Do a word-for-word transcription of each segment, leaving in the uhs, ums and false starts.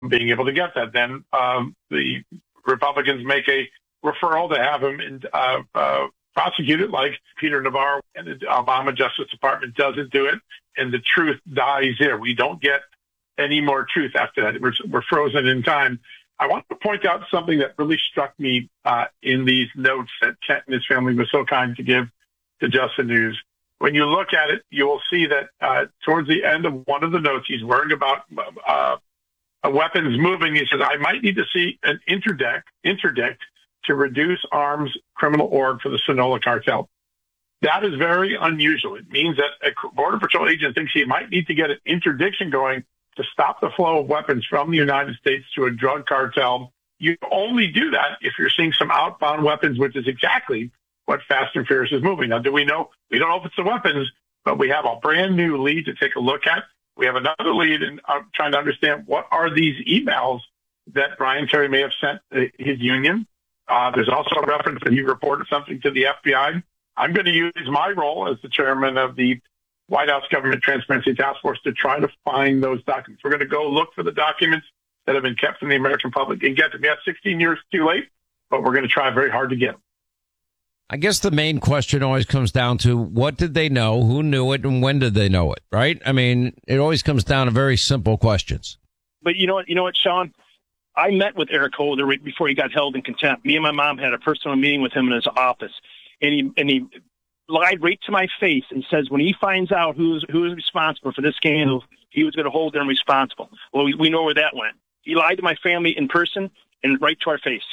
being able to get that. Then um, the Republicans make a referral to have him in, uh, uh, prosecuted, like Peter Navarro, and the Obama Justice Department doesn't do it, and the truth dies there. We don't get any more truth after that. We're, we're frozen in time. I want to point out something that really struck me uh, in these notes that Kent and his family was so kind to give to Just the News. When you look at it, you will see that uh, towards the end of one of the notes, he's worrying about uh, weapons moving. He says, I might need to see an interdict, interdict to reduce arms criminal org for the Sinaloa cartel. That is very unusual. It means that a Border Patrol agent thinks he might need to get an interdiction going to stop the flow of weapons from the United States to a drug cartel. You only do that if you're seeing some outbound weapons, which is exactly what Fast and Furious is moving. Now, do we know? We don't know if it's the weapons, but we have a brand new lead to take a look at. We have another lead in uh, trying to understand what are these emails that Brian Terry may have sent uh, his union. Uh, there's also a reference that he reported something to the F B I. I'm going to use my role as the chairman of the White House Government Transparency Task Force to try to find those documents. We're going to go look for the documents that have been kept from the American public and get them. Yeah, sixteen years too late, but we're going to try very hard to get them. I guess the main question always comes down to what did they know, who knew it, and when did they know it, right? I mean, it always comes down to very simple questions. But you know what, you know what, Sean? I met with Eric Holder right before he got held in contempt. Me and my mom had a personal meeting with him in his office, and he and he lied right to my face and says when he finds out who's who's responsible for this scandal, he was going to hold them responsible. Well, we, we know where that went. He lied to my family in person and right to our face.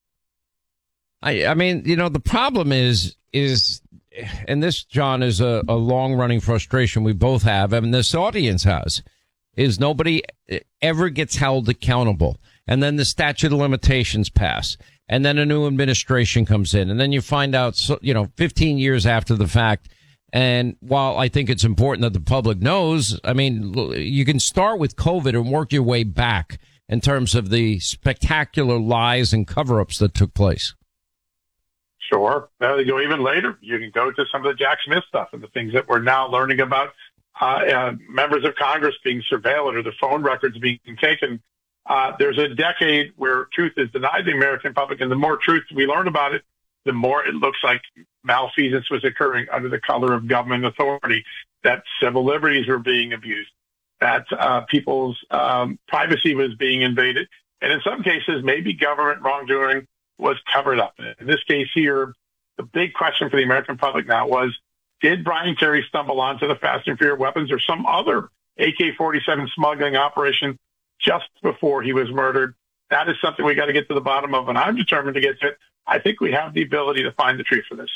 I, I mean, you know, the problem is, is, and this, John, is a, a long-running frustration we both have, and this audience has, is nobody ever gets held accountable. And then the statute of limitations pass, and then a new administration comes in, and then you find out, you know, fifteen years after the fact. And while I think it's important that the public knows, I mean, you can start with COVID and work your way back in terms of the spectacular lies and cover-ups that took place. Sure. Now you go even later. You can go to some of the Jack Smith stuff and the things that we're now learning about uh, uh, members of Congress being surveilled or the phone records being taken. Uh, there's a decade where truth is denied the American public, and the more truth we learn about it, the more it looks like malfeasance was occurring under the color of government authority, that civil liberties were being abused, that uh, people's um, privacy was being invaded, and in some cases, maybe government wrongdoing was covered up. In this case here, the big question for the American public now was, did Brian Terry stumble onto the Fast and Furious weapons or some other A K forty-seven smuggling operation just before he was murdered? That is something we got to get to the bottom of, and I'm determined to get to it. I think we have the ability to find the truth for this.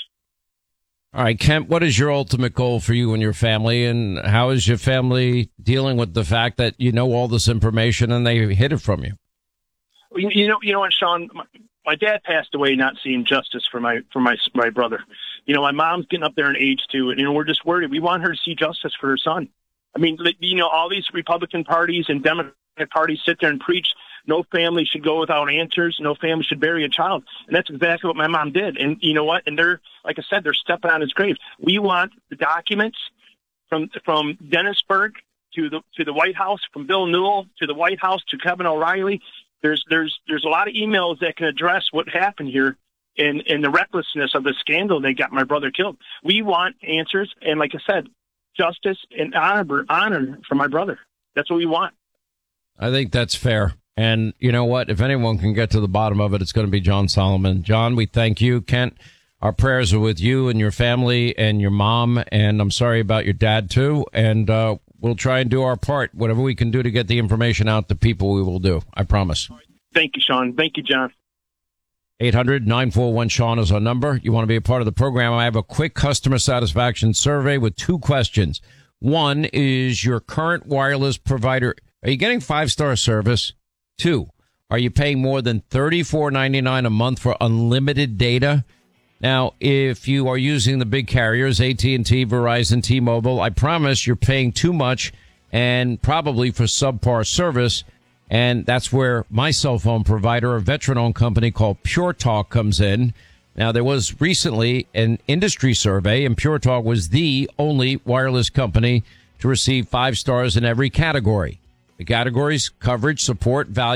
All right, Kent, what is your ultimate goal for you and your family, and how is your family dealing with the fact that you know all this information and they hid it from you? You, you know, you know what, Sean? My, my dad passed away not seeing justice for my for my my brother. You know, my mom's getting up there in age too, and you know, we're just worried. We want her to see justice for her son. I mean, you know, all these Republican parties and Democratic parties sit there and preach no family should go without answers, no family should bury a child. And that's exactly what my mom did. And you know what? And they're, like I said, they're stepping on his grave. We want the documents from from Dennisburg to the to the White House, from Bill Newell to the White House to Kevin O'Reilly. There's there's there's a lot of emails that can address what happened here and, and the recklessness of the scandal that got my brother killed. We want answers, and like I said, justice and honor honor for my brother. That's what we want. I think that's fair. And you know what? If anyone can get to the bottom of it, it's going to be John Solomon. John, we thank you. Kent, our prayers are with you and your family and your mom. And I'm sorry about your dad, too. And uh, we'll try and do our part. Whatever we can do to get the information out to people, we will do. I promise. Thank you, Sean. Thank you, John. eight hundred nine four one Sean is our number. You want to be a part of the program? I have a quick customer satisfaction survey with two questions. One is your current wireless provider. Are you getting five-star service? Two, are you paying more than thirty-four ninety-nine a month for unlimited data? Now, if you are using the big carriers, A T and T, Verizon, T-Mobile, I promise you're paying too much and probably for subpar service. And that's where my cell phone provider, a veteran-owned company called Pure Talk, comes in. Now, there was recently an industry survey, and Pure Talk was the only wireless company to receive five stars in every category. The categories: coverage, support, value.